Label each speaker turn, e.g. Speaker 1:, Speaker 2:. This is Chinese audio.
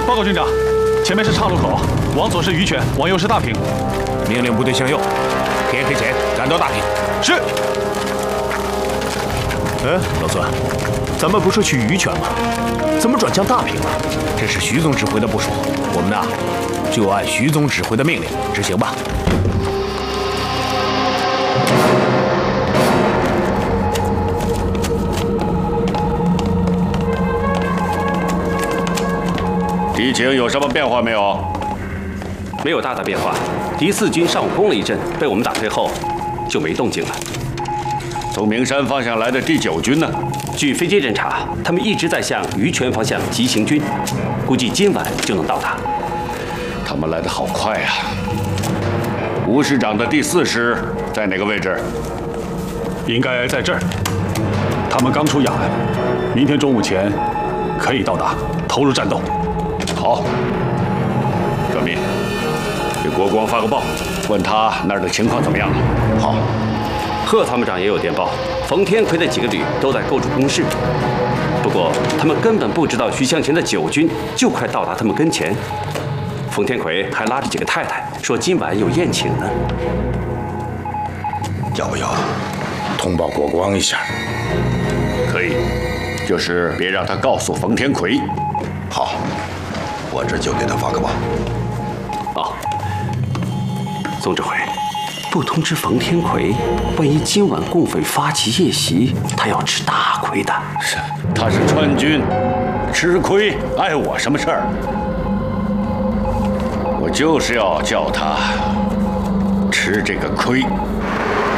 Speaker 1: 报告军长，前面是岔路口，往左是鱼泉，往右是大坪。
Speaker 2: 命令部队向右，天黑前赶到大坪。
Speaker 1: 是。
Speaker 3: 哎，老孙，咱们不是去鱼泉吗？怎么转向大坪了？
Speaker 2: 这是徐总指挥的部署，我们呢就按徐总指挥的命令执行吧。
Speaker 4: 敌情有什么变化没有？
Speaker 5: 没有大的变化。第4军上午攻了一阵，被我们打退后，就没动静了。
Speaker 4: 从名山方向来的第9军呢？
Speaker 5: 据飞机侦察，他们一直在向鱼泉方向急行军，估计今晚就能到达。
Speaker 4: 他们来得好快呀！吴师长的第4师在哪个位置？
Speaker 1: 应该在这儿。他们刚出雅安，明天中午前可以到达，投入战斗。
Speaker 4: 好，葛密，给国光发个报，问他那儿的情况怎么样了。
Speaker 3: 好，
Speaker 5: 贺参谋长也有电报，冯天奎的几个旅都在构筑工事，不过他们根本不知道徐向前的9军就快到达他们跟前。冯天奎还拉着几个太太说今晚有宴请呢。
Speaker 3: 要不要通报国光一下？
Speaker 4: 可以，就是别让他告诉冯天奎。
Speaker 3: 好。 我这就给他发个报。
Speaker 5: 哦，总指挥，不通知冯天奎，万一今晚共匪发起夜袭，他要吃大亏的。
Speaker 4: 是，他是川军，吃亏碍我什么事儿？我就是要叫他吃这个亏。